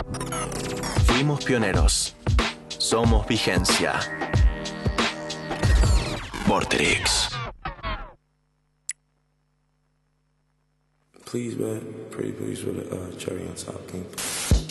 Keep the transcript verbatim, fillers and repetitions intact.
Fuimos pioneros. Somos vigencia. Vorterix. Please, man. Pretty please with a uh, cherry on top, King.